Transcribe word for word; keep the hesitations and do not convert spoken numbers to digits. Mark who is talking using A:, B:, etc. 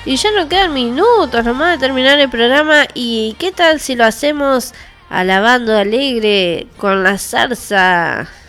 A: Y ya no quedan minutos nomás de terminar el programa. ¿Y qué tal si lo hacemos alabando alegre con la zarza?